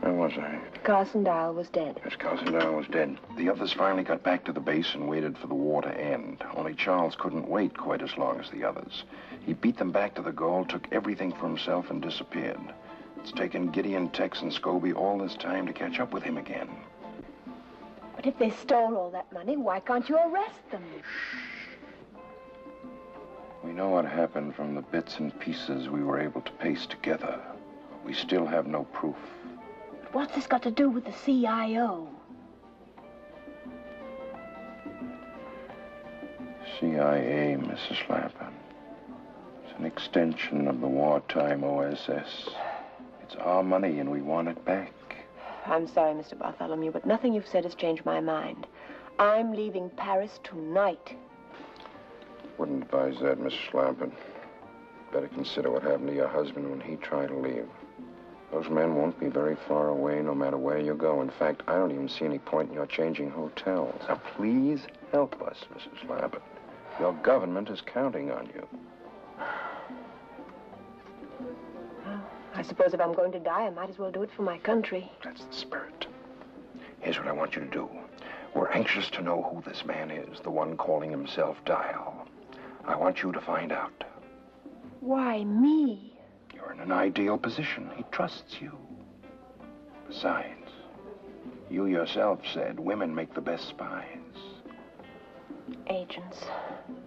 Where was I? Carson Dial was dead. Yes, Carson Dial was dead. The others finally got back to the base and waited for the war to end. Only Charles couldn't wait quite as long as the others. He beat them back to the goal, took everything for himself, and disappeared. It's taken Gideon, Tex, and Scobie all this time to catch up with him again. But if they stole all that money, why can't you arrest them? We know what happened from the bits and pieces we were able to paste together. We still have no proof. What's this got to do with the CIO? CIA, Mrs. Lappin. It's an extension of the wartime OSS. It's our money and we want it back. I'm sorry, Mr. Bartholomew, but nothing you've said has changed my mind. I'm leaving Paris tonight. Wouldn't advise that, Mrs. Lappin. Better consider what happened to your husband when he tried to leave. Those men won't be very far away no matter where you go. In fact, I don't even see any point in your changing hotels. Now, please help us, Mrs. Lappin. Your government is counting on you. Well, I suppose if I'm going to die, I might as well do it for my country. That's the spirit. Here's what I want you to do. We're anxious to know who this man is, the one calling himself Dial. I want you to find out. Why me? You're in an ideal position. He trusts you. Besides, you yourself said women make the best spies. Agents.